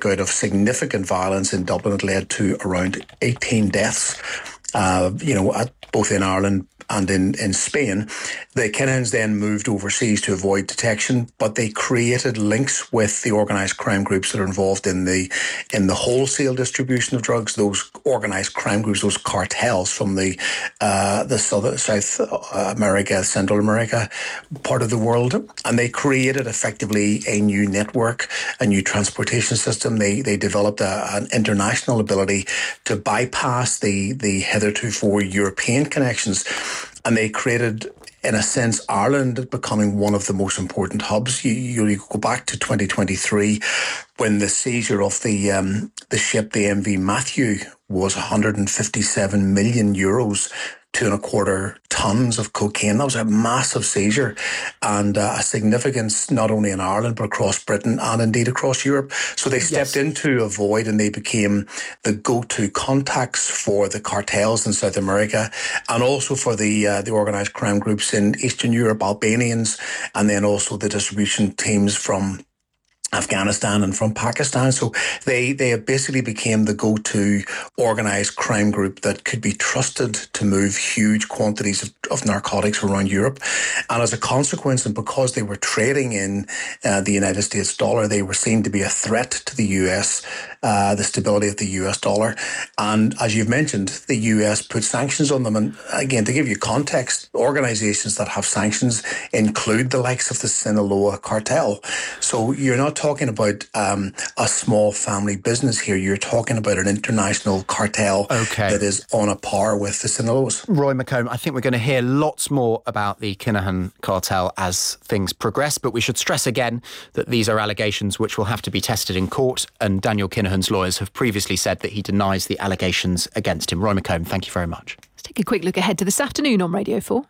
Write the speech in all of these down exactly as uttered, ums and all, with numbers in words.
out of significant violence in Dublin. It led to around eighteen deaths, uh, you know, at, both in Ireland and in, in Spain. The Kinahans then moved overseas to avoid detection, but they created links with the organised crime groups that are involved in the in the wholesale distribution of drugs. Those organised crime groups, those cartels from the uh, the South, South America, Central America part of the world, and they created effectively a new network, a new transportation system. They they developed a, an international ability to bypass the the hitherto European connections. And they created, in a sense, Ireland becoming one of the most important hubs. You, you, you go back to twenty twenty-three, when the seizure of the um, the ship, the M V Matthew, was one hundred fifty-seven million euros, two and a quarter tons of cocaine. That was a massive seizure and uh, a significance not only in Ireland but across Britain and indeed across Europe. So they stepped yes. into a void, and they became the go-to contacts for the cartels in South America and also for the uh, the organised crime groups in Eastern Europe, Albanians, and then also the distribution teams from Afghanistan and from Pakistan. So they, they basically became the go-to organised crime group that could be trusted to move huge quantities of, of narcotics around Europe. And as a consequence, and because they were trading in uh, the United States dollar, they were seen to be a threat to the U S, uh, the stability of the U S dollar. And as you've mentioned, the U S put sanctions on them. And again, to give you context, organisations that have sanctions include the likes of the Sinaloa cartel. So you're not talking about um, a small family business here. You're talking about an international cartel okay. that is on a par with the Sinaloas. Roy McComb, I think we're going to hear lots more about the Kinahan cartel as things progress, but we should stress again that these are allegations which will have to be tested in court, and Daniel Kinahan's lawyers have previously said that he denies the allegations against him. Roy McComb, thank you very much. Let's take a quick look ahead to this afternoon on Radio four.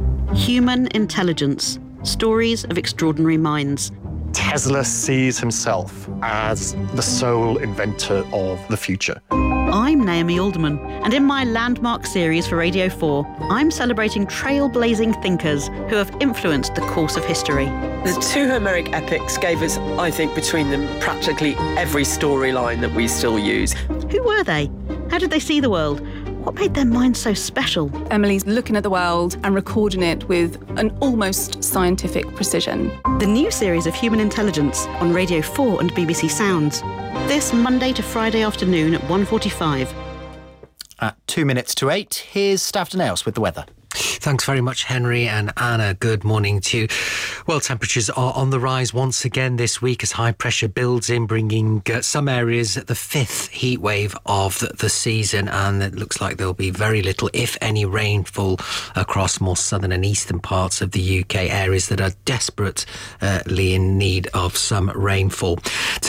Human intelligence. Stories of extraordinary minds. Tesla sees himself as the sole inventor of the future. I'm Naomi Alderman, and in my landmark series for Radio four, I'm celebrating trailblazing thinkers who have influenced the course of history. The two Homeric epics gave us, I think, between them practically every storyline that we still use. Who were they? How did they see the world? What made their minds so special? Emily's looking at the world and recording it with an almost scientific precision. The new series of Human Intelligence on Radio four and B B C Sounds. This Monday to Friday afternoon at one forty-five. At two minutes to eight, here's Stafford Nails with the weather. Thanks very much, Henry and Anna. Good morning to you. Well, temperatures are on the rise once again this week as high pressure builds in, bringing uh, some areas the fifth heat wave of the, the season, and it looks like there'll be very little, if any, rainfall across more southern and eastern parts of the U K, areas that are desperately in need of some rainfall.